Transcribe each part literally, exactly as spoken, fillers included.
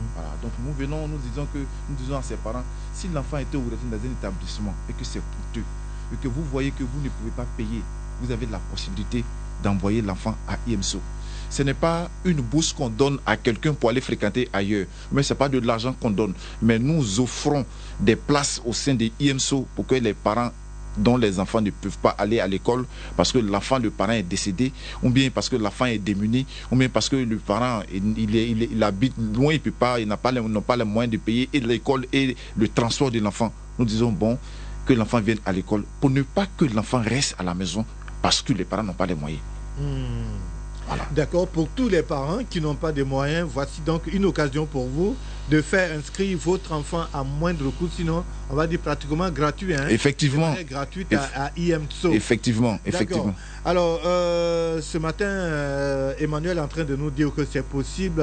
Voilà. Donc nous venons, nous disons que nous disons à ses parents, si l'enfant était ouvert dans un établissement et que c'est coûteux, et que vous voyez que vous ne pouvez pas payer, vous avez la possibilité d'envoyer l'enfant à I M S O. Ce n'est pas une bourse qu'on donne à quelqu'un pour aller fréquenter ailleurs, mais ce n'est pas de l'argent qu'on donne. Mais nous offrons des places au sein de I M S O pour que les parents dont les enfants ne peuvent pas aller à l'école parce que l'enfant, le parent est décédé, ou bien parce que l'enfant est démuni, ou bien parce que le parent il, il, est, il, est, il habite loin, il peut pas, il n'a pas, les, n'a pas les moyens de payer et l'école et le transport de l'enfant. Nous disons bon, que l'enfant vienne à l'école pour ne pas que l'enfant reste à la maison parce que les parents n'ont pas les moyens. Mmh. Voilà. D'accord, pour tous les parents qui n'ont pas de moyens, voici donc une occasion pour vous de faire inscrire votre enfant à moindre coût, sinon on va dire pratiquement gratuit. Hein, effectivement. Gratuite à, à I M S O. Effectivement, effectivement. Alors, euh, ce matin, euh, Emmanuel est en train de nous dire que c'est possible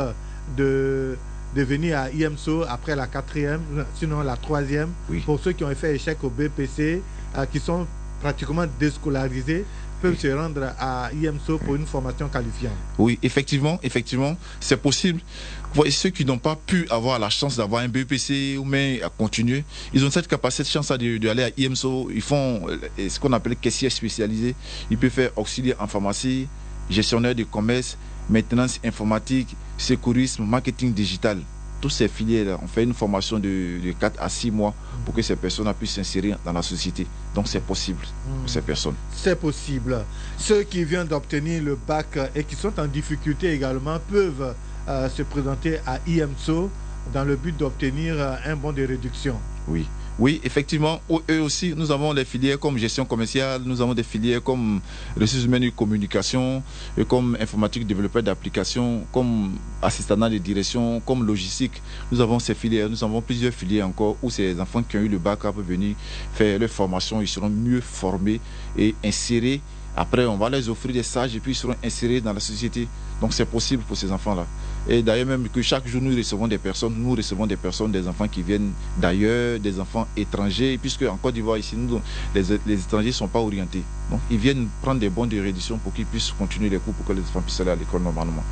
de, de venir à I M S O après la quatrième, sinon la troisième, oui. Pour ceux qui ont fait échec au B P C, euh, qui sont pratiquement déscolarisés, peuvent se rendre à I M S O pour une formation qualifiante. Oui, effectivement, effectivement, c'est possible. Vous voyez, ceux qui n'ont pas pu avoir la chance d'avoir un B P C ou même à continuer, ils ont cette capacité, cette chance d'aller à I M S O. Ils font ce qu'on appelle caissier spécialisé. Ils peuvent faire auxiliaire en pharmacie, gestionnaire de commerce, maintenance informatique, secourisme, marketing digital. Toutes ces filières, on fait une formation de, de quatre à six mois pour que ces personnes puissent s'insérer dans la société. Donc c'est possible pour ces personnes. C'est possible. Ceux qui viennent d'obtenir le bac et qui sont en difficulté également peuvent euh, se présenter à I M S O dans le but d'obtenir euh, un bon de réduction. Oui. Oui, effectivement, eux aussi, nous avons des filières comme gestion commerciale, nous avons des filières comme ressources humaines et communication, et comme informatique, développeur d'applications, comme assistant de direction, comme logistique. Nous avons ces filières, nous avons plusieurs filières encore où ces enfants qui ont eu le bac peuvent venir faire leur formation, ils seront mieux formés et insérés. Après, on va les offrir des stages et puis ils seront insérés dans la société. Donc c'est possible pour ces enfants-là. Et d'ailleurs même que chaque jour nous recevons des personnes, nous recevons des personnes, des enfants qui viennent d'ailleurs, des enfants étrangers, puisque en Côte d'Ivoire ici, nous, les, les étrangers ne sont pas orientés. Donc ils viennent prendre des bons de réduction pour qu'ils puissent continuer les cours pour que les enfants puissent aller à l'école normalement.